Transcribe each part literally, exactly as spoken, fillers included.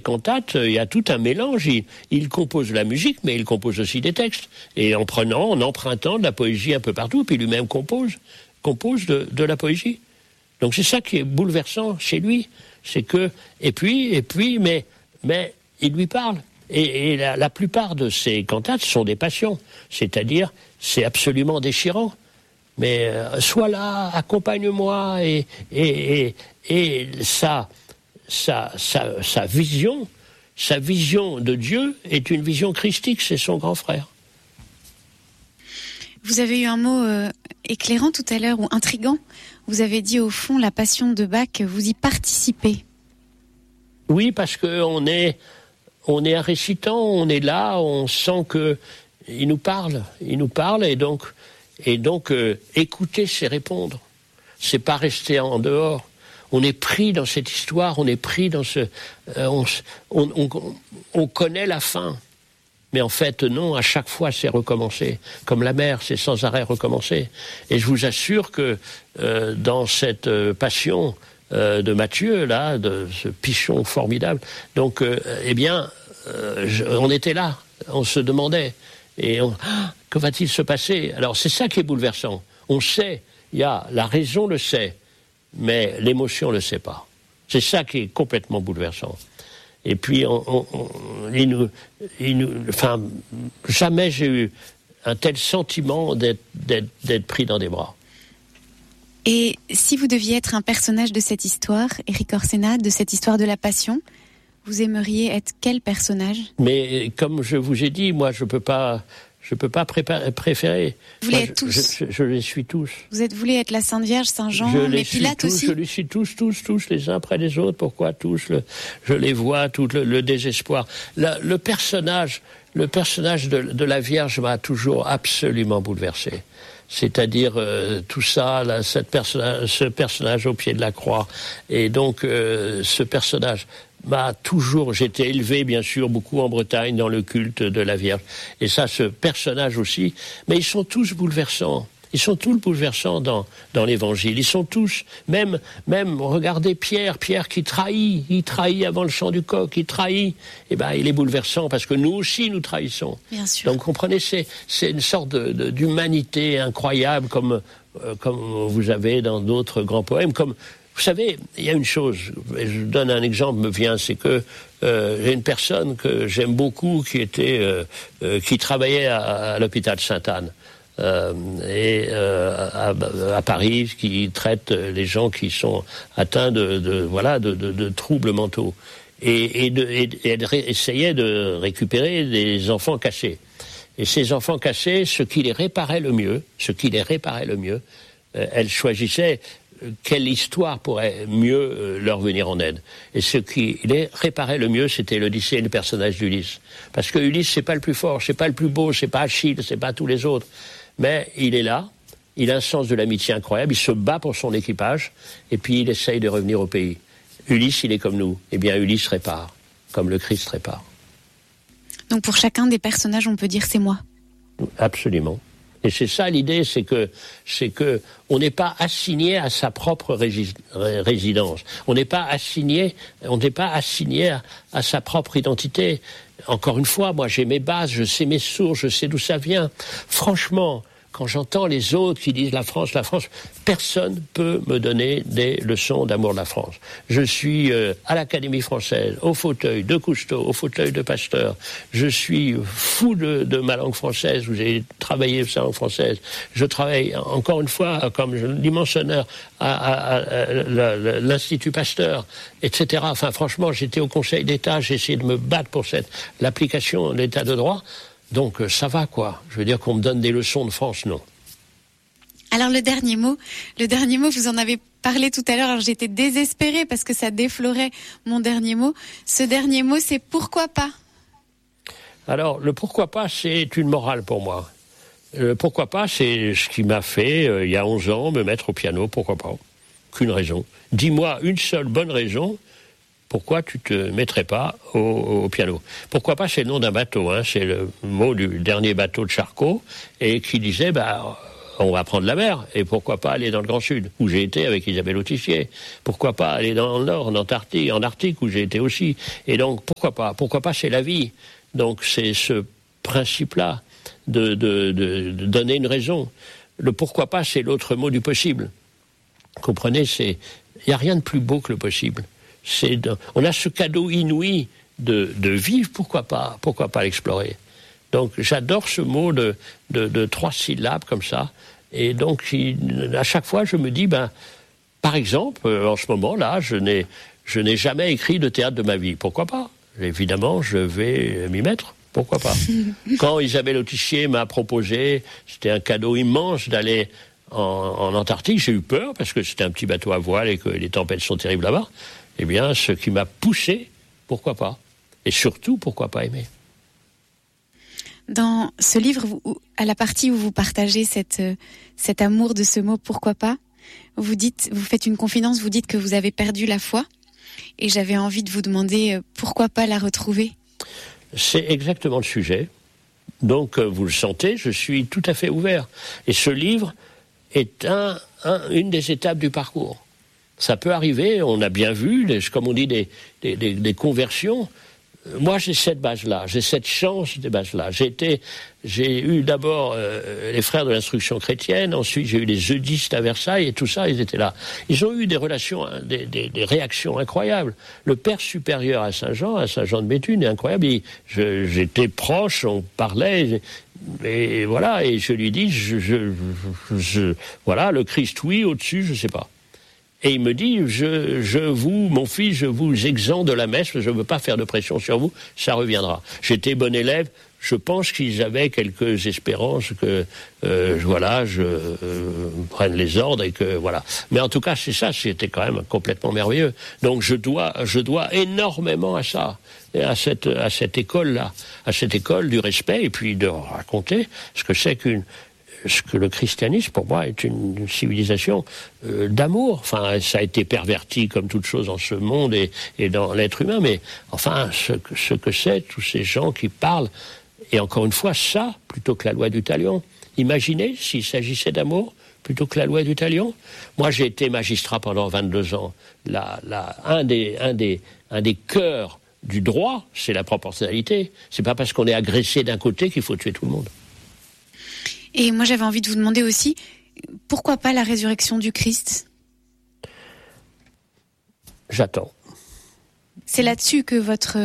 cantates, il y a tout un mélange. Il, il compose la musique, mais il compose aussi des textes. Et en prenant, en empruntant de la poésie un peu partout, puis lui-même compose, compose de, de la poésie. Donc c'est ça qui est bouleversant chez lui. C'est que, et puis, et puis, mais, mais il lui parle. Et, et la, la plupart de ces cantates sont des passions. C'est-à-dire, c'est absolument déchirant. Mais euh, sois là, accompagne-moi, et, et, et, et ça... Sa, sa, sa vision, sa vision de Dieu est une vision christique, c'est son grand frère. Vous avez eu un mot euh, éclairant tout à l'heure, ou intriguant. Vous avez dit au fond, la passion de Bach, vous y participez. Oui, parce qu'on est, on est un récitant, on est là, on sent qu'il nous parle, il nous parle, et donc, et donc euh, écouter, c'est répondre. C'est pas rester en dehors. On est pris dans cette histoire, on est pris dans ce... Euh, on, on, on, on connaît la fin. Mais en fait, non, à chaque fois, c'est recommencer. Comme la mer, c'est sans arrêt recommencer. Et je vous assure que euh, dans cette euh, passion euh, de Matthieu, là, de ce Pichon formidable, donc, euh, eh bien, euh, je, on était là, on se demandait. Et on, ah, que va-t-il se passer ? Alors, c'est ça qui est bouleversant. On sait, il y a, la raison le sait, mais l'émotion ne le sait pas. C'est ça qui est complètement bouleversant. Et puis, on, on, on, il nous, il nous, enfin, jamais j'ai eu un tel sentiment d'être, d'être, d'être pris dans des bras. Et si vous deviez être un personnage de cette histoire, Éric Orsenna, de cette histoire de la passion, vous aimeriez être quel personnage ? Mais comme je vous ai dit, moi, je ne peux pas... Je ne peux pas préparer, préférer. Vous voulez Moi, être je, tous. Je, je, je les suis tous. Vous êtes, voulez être la Sainte Vierge, Saint Jean, je mais les suis Pilate tous, aussi. Je les suis tous, tous, tous, les uns après les autres. Pourquoi tous le, je les vois, tout le, le désespoir. La, le personnage, le personnage de, de la Vierge m'a toujours absolument bouleversé. C'est-à-dire euh, tout ça, là, cette personnage, ce personnage au pied de la croix. Et donc, euh, ce personnage m'a toujours... J'étais élevé, bien sûr, beaucoup en Bretagne, dans le culte de la Vierge. Et ça, ce personnage aussi. Mais ils sont tous bouleversants. Ils sont tous bouleversants dans, dans l'Évangile. Ils sont tous... Même, même, regardez Pierre, Pierre qui trahit. Il trahit avant le chant du coq. Il trahit. Eh ben, il est bouleversant parce que nous aussi, nous trahissons. Bien sûr. Donc, comprenez, c'est, c'est une sorte de, de, d'humanité incroyable, comme, euh, comme vous avez dans d'autres grands poèmes, comme... Vous savez, il y a une chose, je donne un exemple, me vient, c'est que euh, j'ai une personne que j'aime beaucoup qui était, euh, euh, qui travaillait à, à l'hôpital Sainte-Anne euh, et euh, à, à Paris, qui traite les gens qui sont atteints de, de voilà, de, de, de troubles mentaux et, et, de, et, et elle essayait de récupérer des enfants cachés. Et ces enfants cachés, ce qui les réparait le mieux, ce qui les réparait le mieux, euh, elle choisissait quelle histoire pourrait mieux leur venir en aide. Et ce qui les réparait le mieux, c'était l'Odyssée et le personnage d'Ulysse. Parce que Ulysse, c'est pas le plus fort, c'est pas le plus beau, c'est pas Achille, c'est pas tous les autres. Mais il est là, il a un sens de l'amitié incroyable, il se bat pour son équipage, et puis il essaye de revenir au pays. Ulysse, il est comme nous. Eh bien, Ulysse répare, comme le Christ répare. Donc pour chacun des personnages, on peut dire c'est moi. Absolument. Et c'est ça l'idée, c'est que, c'est que on n'est pas assigné à sa propre régi- résidence. On n'est pas assigné, on n'est pas assigné à, à sa propre identité. Encore une fois, moi j'ai mes bases, je sais mes sources, je sais d'où ça vient. Franchement, quand j'entends les autres qui disent la France, la France, personne peut me donner des leçons d'amour de la France. Je suis euh, à l'Académie française, au fauteuil de Cousteau, au fauteuil de Pasteur. Je suis fou de, de ma langue française, où j'ai travaillé sur la langue française. Je travaille, encore une fois, comme dimensionneur à, à, à, à l'Institut Pasteur, et cetera. Enfin, franchement, j'étais au Conseil d'État, j'ai essayé de me battre pour cette, l'application de l'État de droit. Donc ça va, quoi. Je veux dire qu'on me donne des leçons de France, non. Alors le dernier mot, le dernier mot, vous en avez parlé tout à l'heure, alors j'étais désespérée parce que ça déflorait mon dernier mot. Ce dernier mot, c'est pourquoi pas ? Alors le pourquoi pas, c'est une morale pour moi. Le pourquoi pas, c'est ce qui m'a fait, euh, il y a onze ans, me mettre au piano, pourquoi pas ? Qu'une raison. Dis-moi une seule bonne raison. Pourquoi tu te mettrais pas au, au piano ? Pourquoi pas, c'est le nom d'un bateau, hein, c'est le mot du dernier bateau de Charcot, et qui disait, bah, on va prendre la mer, et pourquoi pas aller dans le Grand Sud, où j'ai été avec Isabelle Autissier. Pourquoi pas aller dans le Nord, en Antarctique, en Arctique, où j'ai été aussi. Et donc, pourquoi pas? Pourquoi pas, c'est la vie. Donc, c'est ce principe-là de, de, de, de donner une raison. Le pourquoi pas, c'est l'autre mot du possible. Comprenez, c'est, il n'y a rien de plus beau que le possible. C'est de, on a ce cadeau inouï de, de vivre, pourquoi pas, pourquoi pas l'explorer. Donc j'adore ce mot de, de, de trois syllabes comme ça. Et donc il, à chaque fois je me dis, ben, par exemple, euh, en ce moment là, je n'ai, je n'ai jamais écrit de théâtre de ma vie. Pourquoi pas? Évidemment, je vais m'y mettre. Pourquoi pas? Quand Isabelle Autissier m'a proposé, c'était un cadeau immense d'aller en, en Antarctique, j'ai eu peur parce que c'était un petit bateau à voile et que les tempêtes sont terribles là-bas. Eh bien, ce qui m'a poussé, pourquoi pas? Et surtout, pourquoi pas aimer? Dans ce livre, vous, à la partie où vous partagez cette, cet amour de ce mot « pourquoi pas », vous dites, vous faites une confidence, vous dites que vous avez perdu la foi, et j'avais envie de vous demander pourquoi pas la retrouver. C'est exactement le sujet. Donc, vous le sentez, je suis tout à fait ouvert. Et ce livre est un, un, une des étapes du parcours. Ça peut arriver, on a bien vu, des, comme on dit, des, des, des, des conversions. Moi, j'ai cette base-là, j'ai cette chance des bases-là. J'ai été, j'ai eu d'abord euh, les frères de l'instruction chrétienne, ensuite j'ai eu les eudistes à Versailles, et tout ça, ils étaient là. Ils ont eu des relations, des, des, des réactions incroyables. Le père supérieur à Saint-Jean, à Saint-Jean de Béthune, est incroyable. Il, je, j'étais proche, on parlait, et voilà, et je lui dis, je, je, je, je, voilà, le Christ, oui, au-dessus, je sais pas. Et il me dit, je, je vous, mon fils, je vous exempte de la messe, je ne veux pas faire de pression sur vous, ça reviendra. J'étais bon élève, je pense qu'ils avaient quelques espérances que, euh, voilà, je euh, prenne les ordres et que, voilà. Mais en tout cas, c'est ça, c'était quand même complètement merveilleux. Donc je dois, je dois énormément à ça, et à cette, à cette école-là, à cette école du respect, et puis de raconter ce que c'est qu'une... ce que le christianisme, pour moi, est une civilisation euh, d'amour. Enfin, ça a été perverti comme toute chose en ce monde et, et dans l'être humain, mais enfin, ce que, ce que c'est, tous ces gens qui parlent, et encore une fois, ça, plutôt que la loi du talion. Imaginez s'il s'agissait d'amour plutôt que la loi du talion. Moi, j'ai été magistrat pendant vingt-deux ans. La, la, un, des, un, des, un des cœurs du droit, c'est la proportionnalité. C'est pas parce qu'on est agressé d'un côté qu'il faut tuer tout le monde. Et moi, j'avais envie de vous demander aussi, pourquoi pas la résurrection du Christ? J'attends. C'est là-dessus que votre,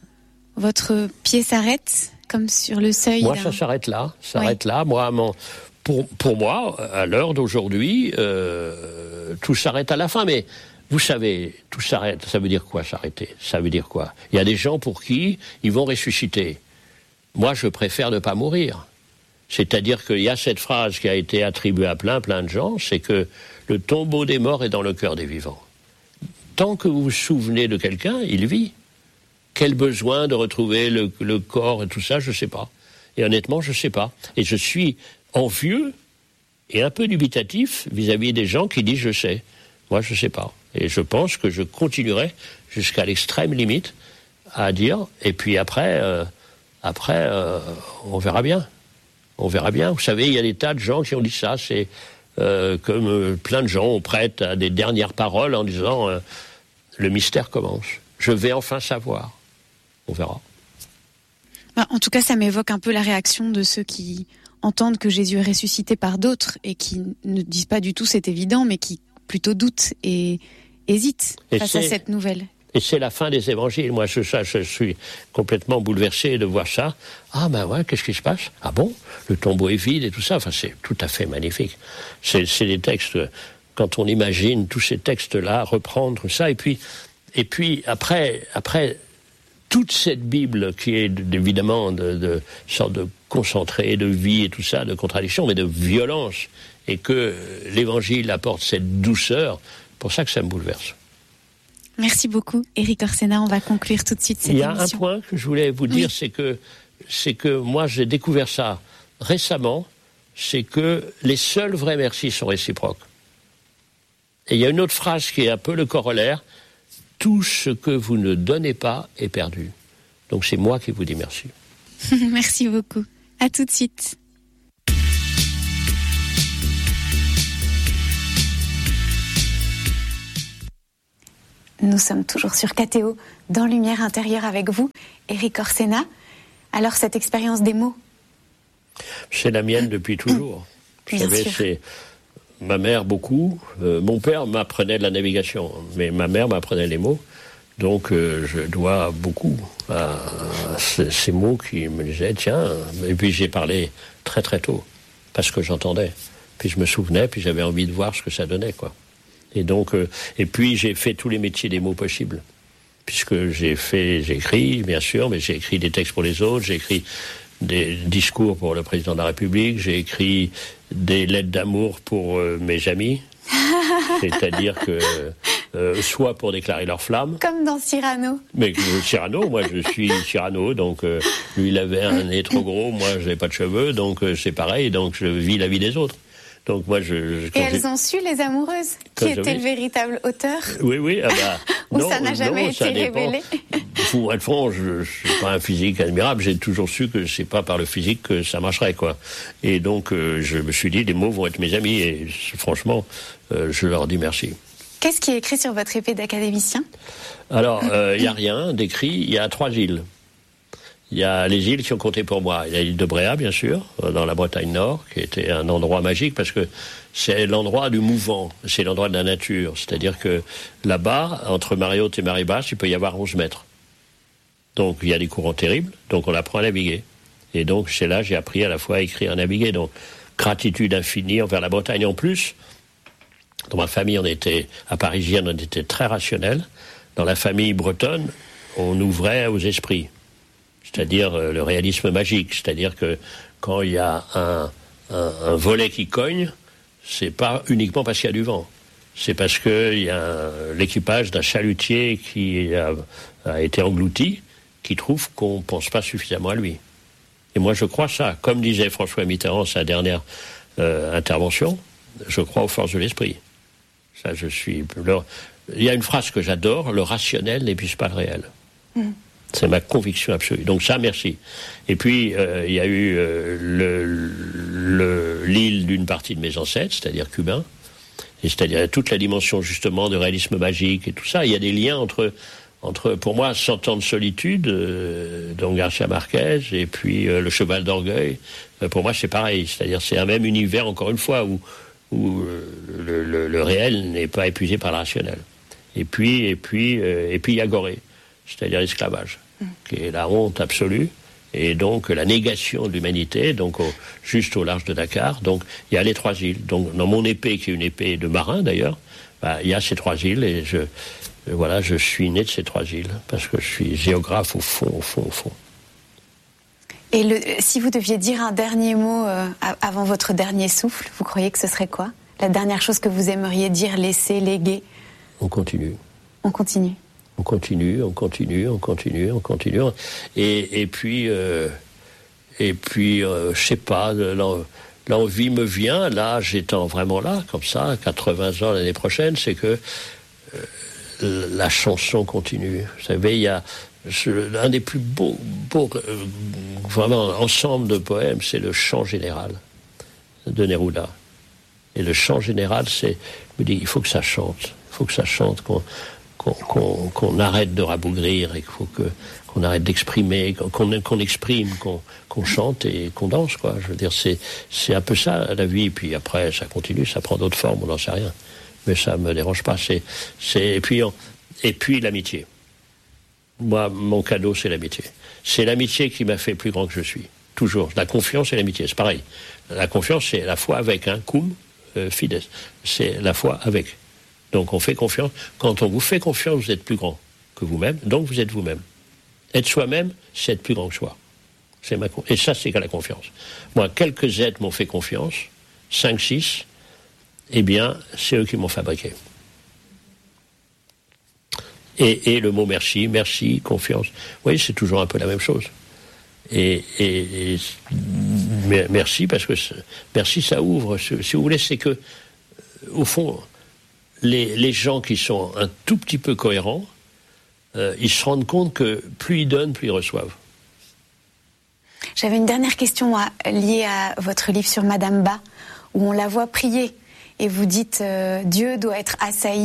votre pied s'arrête, comme sur le seuil? Moi, d'un... ça s'arrête là. Ça s'arrête oui. là. Moi, mon, pour, pour moi, à l'heure d'aujourd'hui, euh, tout s'arrête à la fin. Mais vous savez, tout s'arrête. Ça veut dire quoi, s'arrêter? Ça veut dire quoi? Il y a des gens pour qui ils vont ressusciter. Moi, je préfère ne pas mourir. C'est-à-dire qu'il y a cette phrase qui a été attribuée à plein, plein de gens, c'est que le tombeau des morts est dans le cœur des vivants. Tant que vous vous souvenez de quelqu'un, il vit. Quel besoin de retrouver le, le corps et tout ça, je ne sais pas. Et honnêtement, je ne sais pas. Et je suis envieux et un peu dubitatif vis-à-vis des gens qui disent « je sais ». Moi, je ne sais pas. Et je pense que je continuerai jusqu'à l'extrême limite à dire, et puis après, euh, après euh, on verra bien. On verra bien. Vous savez, il y a des tas de gens qui ont dit ça. C'est euh, comme euh, plein de gens, on prête à des dernières paroles en disant euh, « le mystère commence. Je vais enfin savoir. » On verra. Bah, en tout cas, ça m'évoque un peu la réaction de ceux qui entendent que Jésus est ressuscité par d'autres et qui ne disent pas du tout c'est évident, mais qui plutôt doutent et hésitent et face à cette nouvelle. Et c'est la fin des évangiles. Moi, je, ça, je suis complètement bouleversé de voir ça. Ah ben ouais, qu'est-ce qui se passe? Ah bon? Le tombeau est vide et tout ça. Enfin, c'est tout à fait magnifique. C'est, c'est des textes, quand on imagine tous ces textes-là, reprendre ça. Et puis, et puis après, après toute cette Bible qui est évidemment de, de sorte de concentré de vie et tout ça, de contradiction, mais de violence, et que l'évangile apporte cette douceur, pour ça que ça me bouleverse. Merci beaucoup, Éric Orsena. On va conclure tout de suite cette émission. Il y a émission. Un point que je voulais vous dire, oui. c'est que c'est que moi j'ai découvert ça récemment, c'est que les seuls vrais merci sont réciproques. Et il y a une autre phrase qui est un peu le corollaire, tout ce que vous ne donnez pas est perdu. Donc c'est moi qui vous dis merci. Merci beaucoup. À tout de suite. Nous sommes toujours sur K T O, dans Lumière intérieure avec vous, Éric Orsena. Alors, cette expérience des mots? C'est la mienne depuis toujours. Vous Bien savez, sûr. c'est ma mère beaucoup. Euh, mon père m'apprenait de la navigation, mais ma mère m'apprenait les mots. Donc, euh, je dois beaucoup à, à ces, ces mots qui me disaient, tiens, et puis j'ai parlé très très tôt, parce que j'entendais. Puis je me souvenais, puis j'avais envie de voir ce que ça donnait, quoi. Et donc, euh, et puis j'ai fait tous les métiers des mots possibles, puisque j'ai fait, j'ai écrit, bien sûr, mais j'ai écrit des textes pour les autres, j'ai écrit des discours pour le président de la République, j'ai écrit des lettres d'amour pour euh, mes amis, c'est-à-dire que euh, soit pour déclarer leur flamme. Comme dans Cyrano. Mais euh, Cyrano, moi je suis Cyrano, donc euh, lui il avait un nez trop gros, moi je n'ai pas de cheveux, donc euh, c'est pareil, donc je vis la vie des autres. Donc moi je. je Et elles ont su, les amoureuses, qui était le véritable auteur? Oui, oui, ah bah, Ou non, ça n'a jamais non, été ça dépend. révélé? Pour être franc, je ne suis pas un physique admirable, j'ai toujours su que c'est pas par le physique que ça marcherait, quoi. Et donc euh, je me suis dit, les mots vont être mes amis, et franchement, euh, je leur dis merci. Qu'est-ce qui est écrit sur votre épée d'académicien? Alors, il euh, n'y a rien d'écrit, il y a trois îles. Il y a les îles qui ont compté pour moi. Il y a l'île de Bréa, bien sûr, dans la Bretagne Nord, qui était un endroit magique parce que c'est l'endroit du mouvant, c'est l'endroit de la nature. C'est-à-dire que là-bas, entre marée haute et marée basse, il peut y avoir onze mètres. Donc il y a des courants terribles, donc on apprend à naviguer. Et donc c'est là que j'ai appris à la fois à écrire et à naviguer. Donc gratitude infinie envers la Bretagne. En plus, dans ma famille, on était, à Parisienne, on était très rationnel. Dans la famille bretonne, on ouvrait aux esprits. C'est-à-dire euh, le réalisme magique, c'est-à-dire que quand il y a un, un, un volet qui cogne, c'est pas uniquement parce qu'il y a du vent, c'est parce qu'il y a l'équipage d'un chalutier qui a, a été englouti, qui trouve qu'on pense pas suffisamment à lui. Et moi je crois ça, comme disait François Mitterrand sa dernière euh, intervention, je crois aux forces de l'esprit. Ça, je suis. Alors, il y a une phrase que j'adore, le rationnel n'épuise pas le réel. Mm. C'est ma conviction absolue. Donc ça, merci. Et puis, euh, il y a eu euh, le, le, l'île d'une partie de mes ancêtres, c'est-à-dire cubains, et c'est-à-dire toute la dimension, justement, de réalisme magique et tout ça. Il y a des liens entre, entre pour moi, Cent ans de solitude, euh, dont Garcia Marquez, et puis euh, Le cheval d'orgueil. Euh, pour moi, c'est pareil. C'est-à-dire c'est un même univers, encore une fois, où, où euh, le, le, le réel n'est pas épuisé par le rationnel. Et puis, et puis, euh, et puis il y a Gorée, c'est-à-dire l'esclavage, qui est la honte absolue, et donc la négation de l'humanité, donc au, juste au large de Dakar. Donc il y a les trois îles. Donc dans mon épée, qui est une épée de marin d'ailleurs, bah, il y a ces trois îles, et je, voilà, je suis né de ces trois îles, parce que je suis géographe au fond, au fond, au fond. Et le, si vous deviez dire un dernier mot euh, avant votre dernier souffle, vous croyez que ce serait quoi? La dernière chose que vous aimeriez dire, laisser, léguer? On continue. On continue. On continue, on continue, on continue, on continue. Et, et puis, euh, et puis euh, je sais pas, l'envie me vient, là, j'étant vraiment là, comme ça, quatre-vingts ans l'année prochaine, c'est que euh, la chanson continue. Vous savez, il y a je, un des plus beaux, beaux euh, vraiment, ensemble de poèmes, c'est le chant général de Neruda. Et le chant général, c'est, je me dis, il faut que ça chante, il faut que ça chante, qu'on Qu'on, qu'on, qu'on arrête de rabougrir, et qu'il faut que, qu'on arrête d'exprimer, qu'on, qu'on exprime, qu'on, qu'on chante et qu'on danse, quoi. Je veux dire, c'est, c'est un peu ça, la vie. Puis après, ça continue, ça prend d'autres formes, on n'en sait rien. Mais ça me dérange pas. C'est, c'est, et puis, on, et puis l'amitié. Moi, mon cadeau, c'est l'amitié. C'est l'amitié qui m'a fait plus grand que je suis. Toujours. La confiance et l'amitié, c'est pareil. La confiance, c'est la foi avec, hein, cum euh, fides. C'est la foi avec. Donc on fait confiance. Quand on vous fait confiance, vous êtes plus grand que vous-même, donc vous êtes vous-même. Être soi-même, c'est être plus grand que soi. C'est ma, et ça, c'est qu'à la confiance. Moi, quelques êtres m'ont fait confiance, cinq, six, eh bien, c'est eux qui m'ont fabriqué. Et, et le mot merci, merci, confiance, vous voyez, c'est toujours un peu la même chose. Et, et, et merci, parce que merci, ça ouvre. Si vous voulez, c'est que, au fond, Les, les gens qui sont un tout petit peu cohérents, euh, ils se rendent compte que plus ils donnent, plus ils reçoivent. J'avais une dernière question à, liée à votre livre sur Madame Ba, où on la voit prier, et vous dites euh, Dieu doit être assailli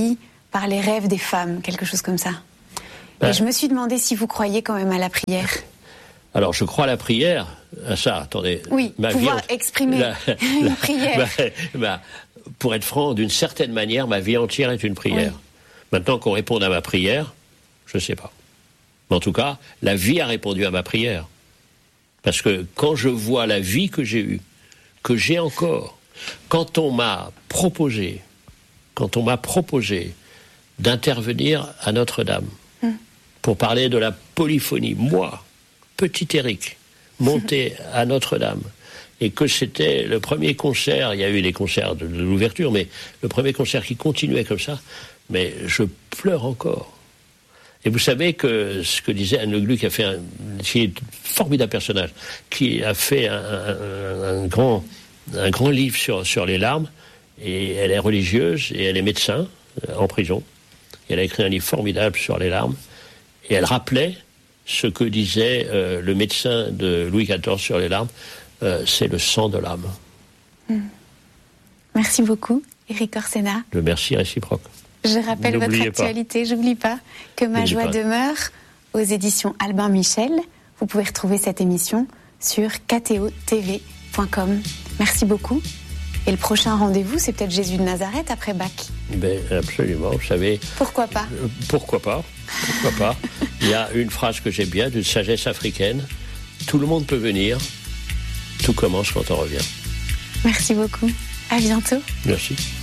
par les rêves des femmes, quelque chose comme ça. Ben, et je me suis demandé si vous croyez quand même à la prière. Alors, je crois à la prière. À ça, attendez. Oui, ma pouvoir vie, exprimer la, une la, prière. Bah, bah, pour être franc, d'une certaine manière, ma vie entière est une prière. Oui. Maintenant qu'on réponde à ma prière, je ne sais pas. Mais en tout cas, la vie a répondu à ma prière. Parce que quand je vois la vie que j'ai eue, que j'ai encore, quand on m'a proposé, quand on m'a proposé d'intervenir à Notre-Dame mm. pour parler de la polyphonie, moi, petit Éric, monté à Notre-Dame, et que c'était le premier concert, il y a eu les concerts de, de l'ouverture, mais le premier concert qui continuait comme ça, mais je pleure encore. Et vous savez que ce que disait Anne Le Glu, qui a fait un, qui est un formidable personnage, qui a fait un, un, un, grand, un grand livre sur, sur les larmes, et elle est religieuse, et elle est médecin, euh, en prison, et elle a écrit un livre formidable sur les larmes, et elle rappelait ce que disait euh, le médecin de Louis quatorze sur les larmes, euh, c'est le sang de l'âme. Mmh. Merci beaucoup, Éric Orsena. Le merci réciproque. Je rappelle votre actualité, j'oublie pas, que Ma joie pas. demeure aux éditions Albin Michel. Vous pouvez retrouver cette émission sur k t o t v point com. Merci beaucoup. Et le prochain rendez-vous, c'est peut-être Jésus de Nazareth après Pâques. Ben, absolument, vous savez. Pourquoi pas euh, Pourquoi pas Pourquoi pas Il y a une phrase que j'aime bien, d'une sagesse africaine. Tout le monde peut venir, tout commence quand on revient. Merci beaucoup. À bientôt. Merci.